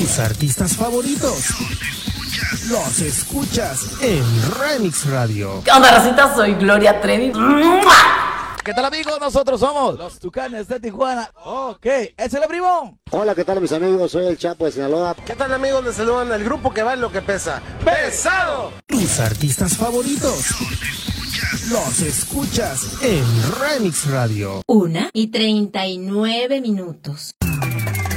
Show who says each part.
Speaker 1: Tus artistas favoritos los escuchas en Remix Radio.
Speaker 2: ¿Qué onda, racita? Soy Gloria Trevi.
Speaker 3: ¿Qué tal, amigos? Nosotros somos los Tucanes de Tijuana. Ok, ¿es el primo?
Speaker 4: Hola, ¿qué tal, mis amigos? Soy el Chapo de Sinaloa.
Speaker 5: ¿Qué tal, amigos? Les saludan el grupo que vale lo que pesa. ¡Pesado!
Speaker 1: Tus artistas favoritos los escuchas en Remix Radio.
Speaker 2: 1:39.